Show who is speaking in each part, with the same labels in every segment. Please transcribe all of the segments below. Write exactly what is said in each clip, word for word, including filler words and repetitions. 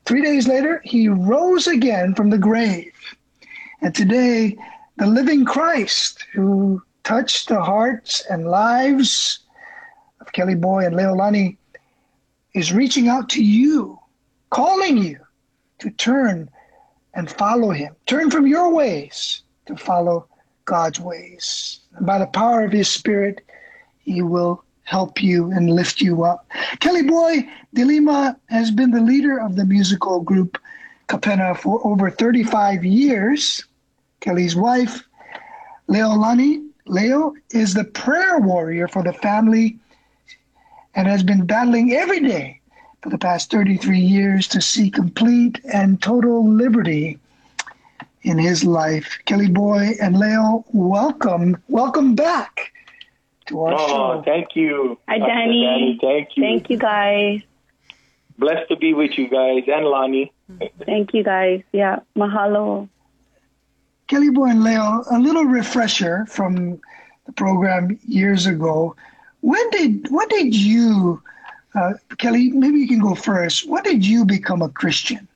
Speaker 1: Three days later, he rose again from the grave. And today, the living Christ, who touched the hearts and lives of Kelly Boy and Leolani, is reaching out to you, calling you to turn and follow him. Turn from your ways to follow God's ways. And by the power of his Spirit, he will help you and lift you up. Kelly Boy de Lima has been the leader of the musical group Kapena for over thirty-five years. Kelly's wife, Leolani, Leo, is the prayer warrior for the family and has been battling every day for the past thirty-three years to see complete and total liberty in his life. Kelly Boy and Leo, welcome. Welcome back to our
Speaker 2: oh,
Speaker 1: show.
Speaker 2: Thank you.
Speaker 3: Hi, Danny.
Speaker 2: Danny. Thank you.
Speaker 3: Thank you, guys.
Speaker 2: Blessed to be with you guys and Lonnie.
Speaker 3: Thank you, guys. Yeah, mahalo.
Speaker 1: Kelly Boy and Leo, a little refresher from the program years ago. When did when did you, uh, Kelly, maybe you can go first. When did you become a Christian?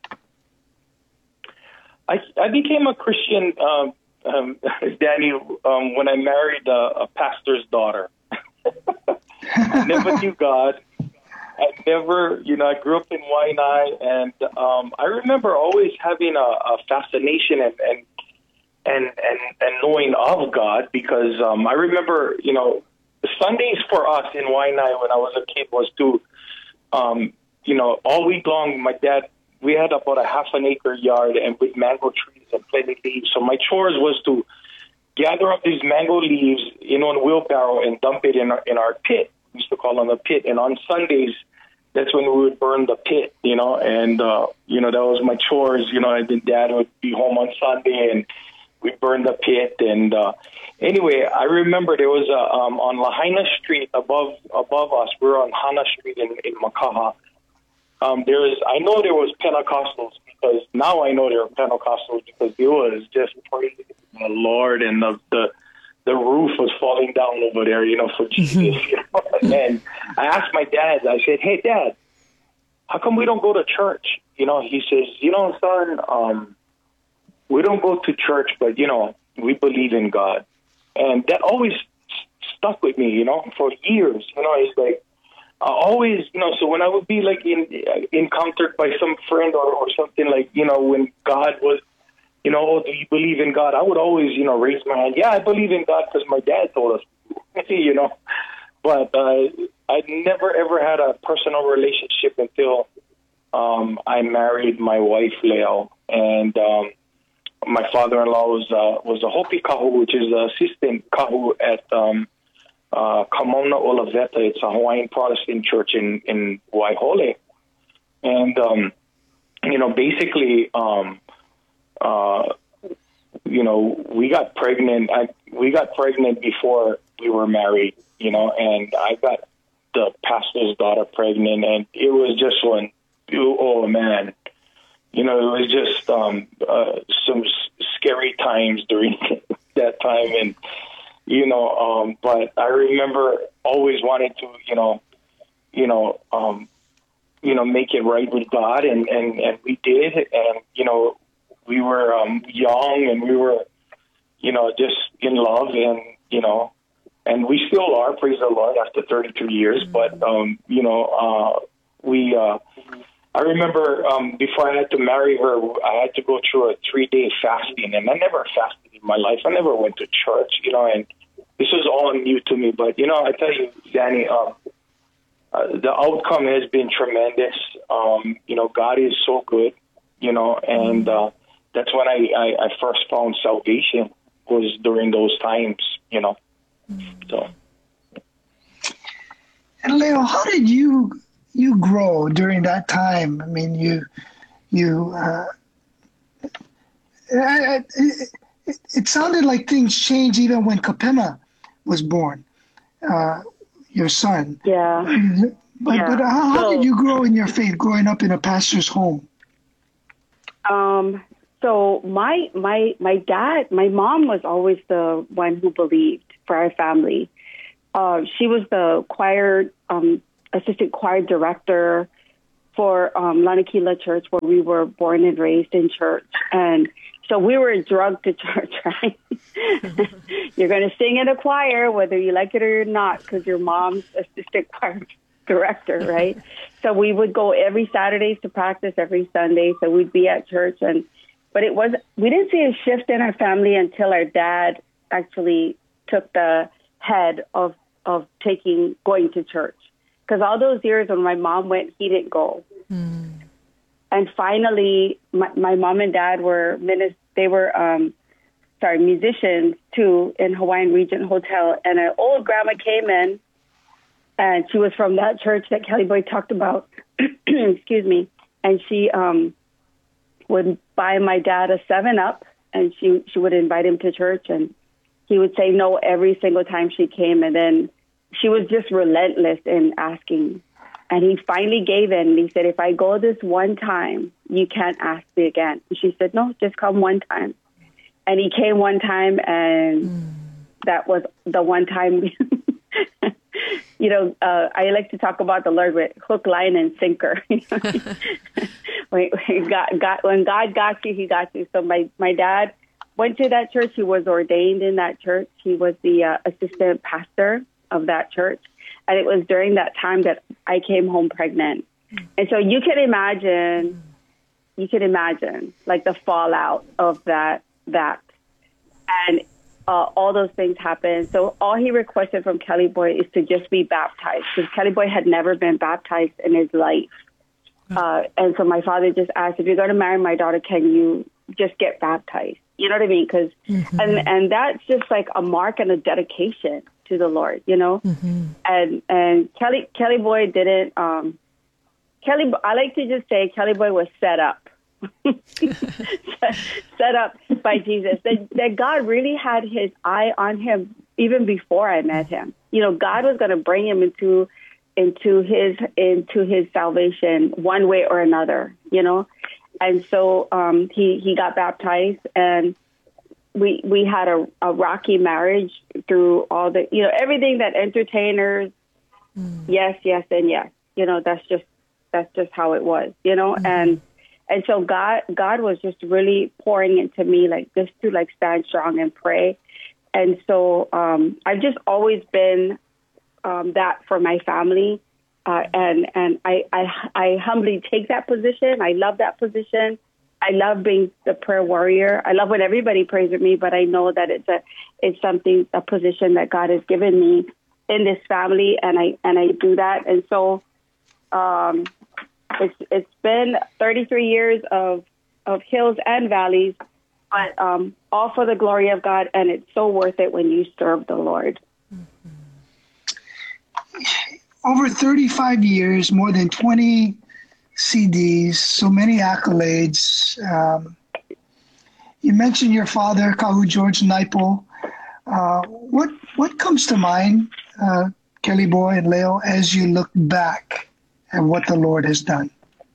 Speaker 2: I, I became a Christian, um, um, Danny, um, when I married a, a pastor's daughter. I never knew God. I never, you know, I grew up in Waianae, and um, I remember always having a, a fascination and, and and and and knowing of God, because um, I remember, you know, Sundays for us in Waianae when I was a kid was to, um, you know, all week long, my dad, we had about a half an acre yard and with mango trees and plenty leaves. So my chores was to gather up these mango leaves in one wheelbarrow and dump it in our, in our pit. We used to call them a pit. And on Sundays, that's when we would burn the pit, you know, and, uh, you know, that was my chores, you know, and then Dad would be home on Sunday and we burned the pit. And uh, anyway, I remember there was a, um, on Lahaina Street above above us, we were on Hana Street in, in Makaha. Um, there is, I know there was Pentecostals, because now I know there were Pentecostals, because it was just praising the Lord, and the, the the roof was falling down over there, you know, for Jesus. You know? And I asked my dad, I said, hey, Dad, how come we don't go to church? You know, he says, you know, son, um, we don't go to church, but, you know, we believe in God. And that always stuck with me, you know, for years. You know, it's like, I always, you know, so when I would be like in, uh, encountered by some friend or, or something, like, you know, when God was, you know, oh, do you believe in God? I would always, you know, raise my hand. Yeah, I believe in God because my dad told us to, you know. But uh, I never, ever had a personal relationship until um, I married my wife, Leo. And um, my father-in-law was uh, was a Hopi Kahu, which is the assistant Kahu at um, uh, Kamona Olaveta. It's a Hawaiian Protestant church in, in Waihole. And, um, you know, basically... Um, Uh, you know, we got pregnant. I, we got pregnant before we were married, you know, and I got the pastor's daughter pregnant, and it was just one, oh, man. You know, it was just um, uh, some scary times during that time. And, you know, um, but I remember always wanting to, you know, you know, um, you know, make it right with God, and, and, and we did. And, you know, we were um, young, and we were, you know, just in love, and, you know, and we still are, praise the Lord, after thirty-two years. But, um, you know, uh, we, uh, I remember um, before I had to marry her, I had to go through a three-day fasting, and I never fasted in my life. I never went to church, you know, and this was all new to me. But, you know, I tell you, Danny, um, uh, the outcome has been tremendous. Um, you know, God is so good, you know, and, uh, that's when I, I, I first found salvation, was during those times, you know. So.
Speaker 1: And Leo, how did you you grow during that time? I mean, you you. Uh, I, I, it, it sounded like things changed even when Kapena was born, uh, your son.
Speaker 3: Yeah.
Speaker 1: But
Speaker 3: yeah.
Speaker 1: but how, how
Speaker 3: so,
Speaker 1: did you grow in your faith, growing up in a pastor's home?
Speaker 3: Um. So my my my dad, my mom was always the one who believed for our family. Uh, she was the choir um, assistant choir director for um, Lanakila Church, where we were born and raised in church. And so we were drugged to church, right? You're going to sing in a choir, whether you like it or not, because your mom's assistant choir director, right? So we would go every Saturday to practice, every Sunday. So we'd be at church. and But it was we didn't see a shift in our family until our dad actually took the head of, of taking going to church. Because all those years when my mom went, he didn't go. Mm. And finally, my, my mom and dad were minis- they were um, sorry musicians too in Hawaiian Regent Hotel. And an old grandma came in, and she was from that church that Kelly Boy talked about. Excuse me. And she um, would buy my dad a seven up, and she she would invite him to church, and he would say no every single time she came. And then she was just relentless in asking. And he finally gave in. And he said, if I go this one time, you can't ask me again. And she said, no, just come one time. And he came one time, and mm. that was the one time. You know, uh, I like to talk about the Lord with hook, line, and sinker. when, when, God, God, when God got you, he got you. So my, my dad went to that church. He was ordained in that church. He was the uh, assistant pastor of that church. And it was during that time that I came home pregnant. And so you can imagine, you can imagine like the fallout of that, that. And uh, all those things happened. So all he requested from Kelly Boy is to just be baptized, because Kelly Boy had never been baptized in his life. Uh, and so my father just asked, if you're going to marry my daughter, can you just get baptized? You know what I mean? Because mm-hmm. and and that's just like a mark and a dedication to the Lord, you know. Mm-hmm. And and Kelly Kelly Boy didn't. Um, Kelly, I like to just say Kelly Boy was set up, set up by Jesus. That that God really had His eye on him even before I met him. You know, God was going to bring him into into his into his salvation one way or another. You know. And so um, he, he got baptized, and we we had a, a rocky marriage through all the, you know, everything that entertainers, mm. yes, yes, and yes. You know, that's just that's just how it was, you know. Mm. And and so God God was just really pouring into me, like, just to, like, stand strong and pray. And so um, I've just always been um, that for my family. Uh, and and I, I I humbly take that position. I love that position. I love being the prayer warrior. I love when everybody prays with me, but I know that it's a it's something a position that God has given me in this family, and I and I do that. And so um, it's it's been thirty-three years of of hills and valleys, but um, all for the glory of God, and it's so worth it when you serve the Lord.
Speaker 1: Over thirty-five years, more than twenty C Ds, so many accolades. Um, you mentioned your father, Kahu George Naipo. Uh, what what comes to mind, uh, Kelly Boy and Leo, as you look back at what the Lord has done?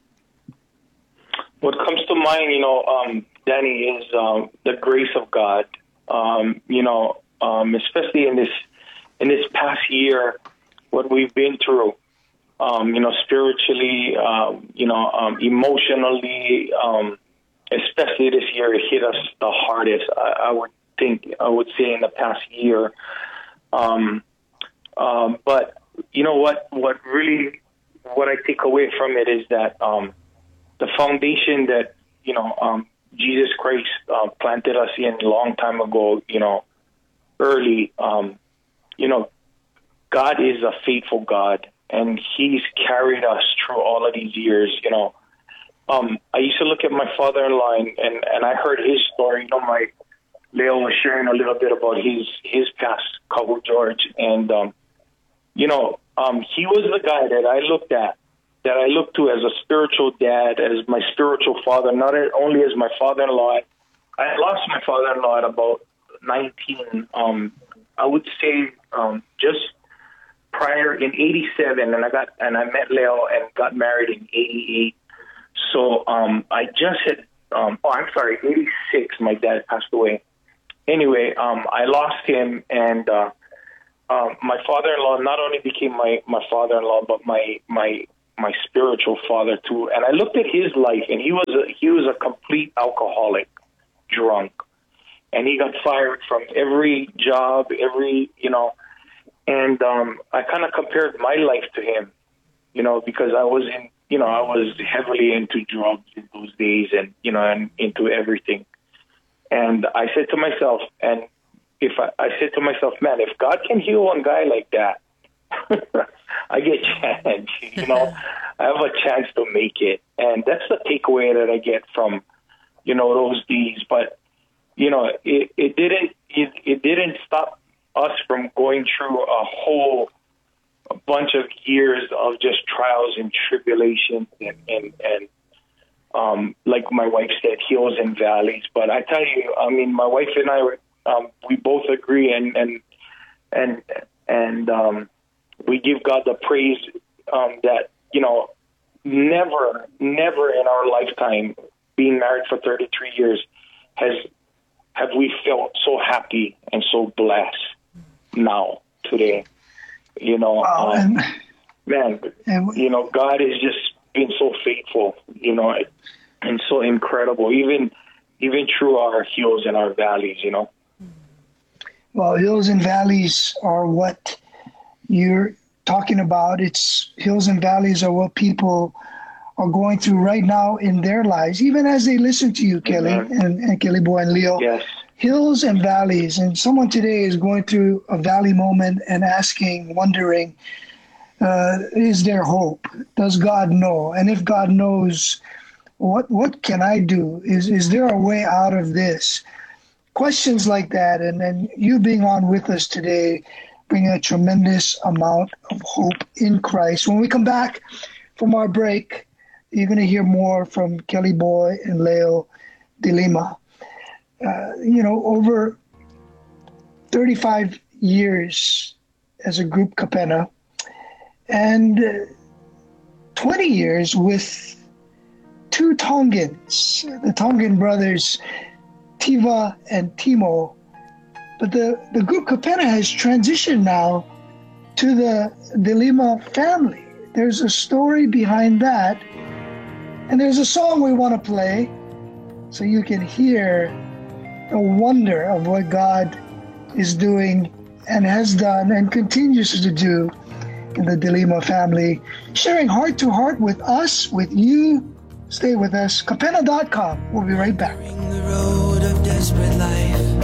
Speaker 2: What comes to mind, you know, um, Danny, is um, the grace of God. Um, you know, um, especially in this in this past year. What we've been through, um, you know, spiritually, um, you know, um, emotionally, um, especially this year, it hit us the hardest. I, I would think, I would say, in the past year. Um, um, but you know what? What really, what I take away from it is that um, the foundation that you know um, Jesus Christ uh, planted us in a long time ago. You know, early. Um, you know. God is a faithful God, and He's carried us through all of these years. You know, um, I used to look at my father-in-law, and, and, and I heard his story. You know, my Leo was sharing a little bit about his his past, Kahu George, and um, you know, um, he was the guy that I looked at, that I looked to as a spiritual dad, as my spiritual father, not only as my father-in-law. I lost my father-in-law at about nineteen. Um, I would say um, just. Prior in eighty-seven, and I got and I met Leo and got married in eighty-eight. So um, I just had, um, oh, I'm sorry, eighty-six. My dad passed away. Anyway, um, I lost him, and uh, uh, my father-in-law not only became my, my father-in-law, but my my my spiritual father too. And I looked at his life, and he was a, he was a complete alcoholic, drunk, and he got fired from every job, every you know. And um, I kind of compared my life to him, you know, because I was in, you know, I was heavily into drugs in those days, and you know, and into everything. And I said to myself, and if I, I said to myself, man, if God can heal one guy like that, I get a chance, you know, I have a chance to make it. And that's the takeaway that I get from, you know, those days. But, you know, it, it didn't, it, it didn't stop us from going through a whole a bunch of years of just trials and tribulations and, and, and um, like my wife said, hills and valleys. But I tell you, I mean, my wife and I, um, we both agree and, and, and, and, um, we give God the praise um, that, you know, never, never in our lifetime, being married for thirty-three years, has have we felt so happy and so blessed now, today. You know,
Speaker 1: Wow,
Speaker 2: um,
Speaker 1: and,
Speaker 2: man,
Speaker 1: and,
Speaker 2: you know, God has just been so faithful, you know, and so incredible, even even through our hills and our valleys, you know.
Speaker 1: Well, hills and valleys are what you're talking about. It's hills and valleys are what people are going through right now in their lives, even as they listen to you, Kelly, mm-hmm. and, and Kelly Boy and Leo.
Speaker 2: Yes.
Speaker 1: Hills and valleys. And someone today is going through a valley moment and asking, wondering, uh, is there hope? Does God know? And if God knows, what what can I do? Is is there a way out of this? Questions like that. And, and you being on with us today, bring a tremendous amount of hope in Christ. When we come back from our break, you're going to hear more from Kelly Boy and Leo De Lima. Uh, you know, over thirty-five years as a group Kapena, and uh, twenty years with two Tongans, the Tongan brothers, Tiva and Timo. But the, the group Kapena has transitioned now to the De Lima family. There's a story behind that. And there's a song we want to play so you can hear the wonder of what God is doing and has done and continues to do in the De Lima family. Sharing heart to heart with us, with you. Stay with us. Kapena dot com. We'll be right back.
Speaker 4: The road of desperate life.